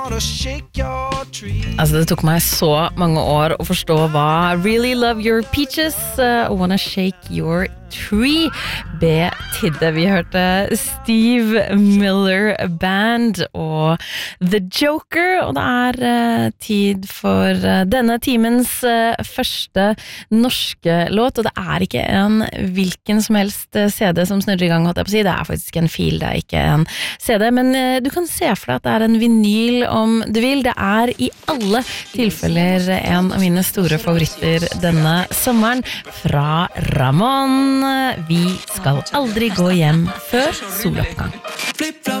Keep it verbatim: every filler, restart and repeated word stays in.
Altså det tok meg så mange år å forstå hva Really Love Your Peaches uh, Wanna Shake Your Tree betydde. Vi hørte Steve Miller Band og The Joker, og det er uh, tid for uh, denne timens uh, første norske låt, og det er ikke en hvilken som helst uh, C D som snurrer i gang, holdt jeg på å si. Det er faktisk en fil, det er ikke en C D, men uh, du kan se for deg at det er en vinyl om du vil. Det er i alle tilfeller en av mine store favoritter denne sommeren fra Ramón. Vi skal aldri gå hjem før soloppgang.